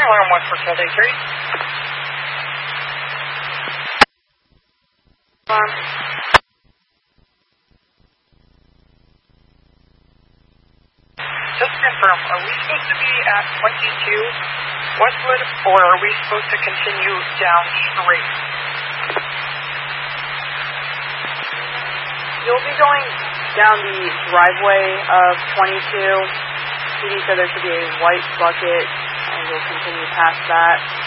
alarm 1 for day 3. Just to confirm, are we supposed to be at 22 Westwood, or are we supposed to continue down straight? You'll be going down the driveway of 22. PD said there should be a white bucket, and you'll continue past that.